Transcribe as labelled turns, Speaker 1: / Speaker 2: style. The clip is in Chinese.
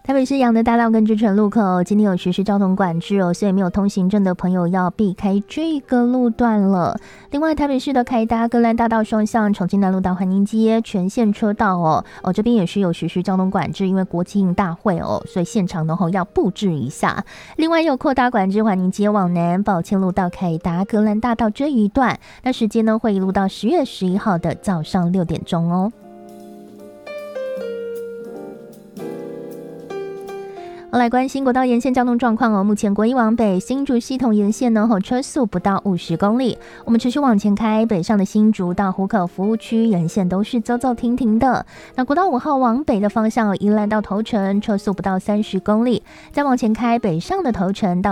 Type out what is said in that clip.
Speaker 1: 台北市阳的大道跟知城路口今天有实施交通管制哦，所以没有通行证的朋友要避开这个路段了。另外，台北市的凯达格兰大道双向重庆南路到环宁街全线车道这边也是有实施交通管制，因为国庆大会所以现场要布置一下。另外有扩大管制环宁街往南宝庆路到凯达格兰大道这一段，那时间呢会一路到10月11号的早上6点钟哦。我来关心国道沿线交通状况哦。目前国一往北新竹系统沿线呢车速不到50公里，我们持续往前开，北上的新竹到湖口服务区沿线都是走走停停的。那国道5号往北的方向宜兰到头城车速不到30公里，再往前开，北上的头城到